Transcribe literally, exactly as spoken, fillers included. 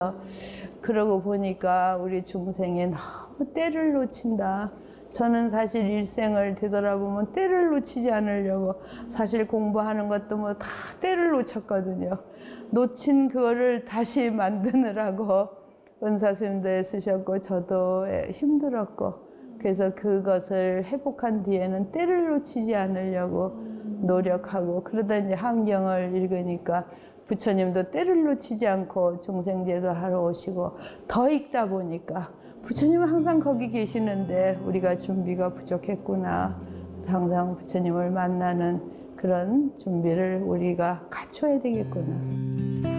그러고 보니까 우리 중생이 너무 때를 놓친다. 저는 사실 일생을 되돌아보면 때를 놓치지 않으려고 사실 공부하는 것도 뭐 다 때를 놓쳤거든요. 놓친 그거를 다시 만드느라고 은사스님도 애쓰셨고 저도 힘들었고, 그래서 그것을 회복한 뒤에는 때를 놓치지 않으려고 노력하고, 그러다 이제 한경을 읽으니까 부처님도 때를 놓치지 않고 중생제도 하러 오시고, 더 읽다 보니까 부처님은 항상 거기 계시는데 우리가 준비가 부족했구나. 그래서 항상 부처님을 만나는 그런 준비를 우리가 갖춰야 되겠구나.